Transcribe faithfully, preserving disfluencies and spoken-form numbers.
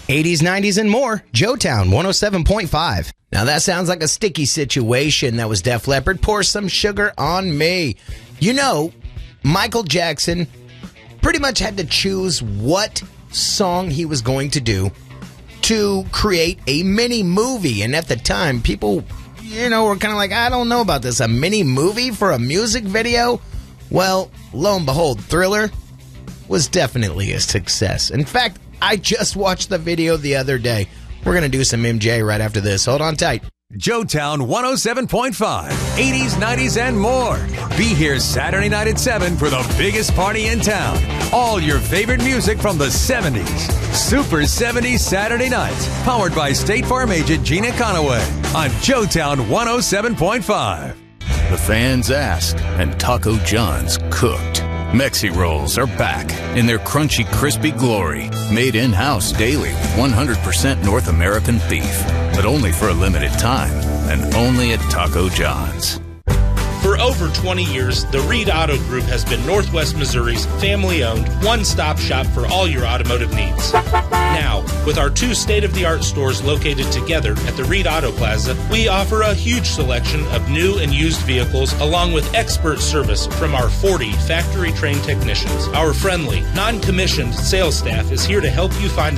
eighties, nineties, and more. Joetown one oh seven point five. Now that sounds like a sticky situation. That was Def Leppard. Pour Some Sugar on Me. You know, Michael Jackson pretty much had to choose what song he was going to do to create a mini movie. And at the time, people, you know, were kind of like, I don't know about this. A mini movie for a music video? Well, lo and behold, Thriller was definitely a success. In fact, I just watched the video the other day. We're going to do some M J right after this. Hold on tight. Joetown one oh seven point five, eighties, nineties, and more. Be here Saturday night at seven for the biggest party in town. All your favorite music from the seventies. Super seventies Saturday nights. Powered by State Farm agent Gina Conaway on Joetown one oh seven point five. The fans asked, and Taco John's cooked. Mexi Rolls are back in their crunchy, crispy glory. Made in-house daily with one hundred percent North American beef. But only for a limited time, and only at Taco John's. For over twenty years, the Reed Auto Group has been Northwest Missouri's family-owned, one-stop shop for all your automotive needs. Now, with our two state-of-the-art stores located together at the Reed Auto Plaza, we offer a huge selection of new and used vehicles along with expert service from our forty factory-trained technicians. Our friendly, non-commissioned sales staff is here to help you find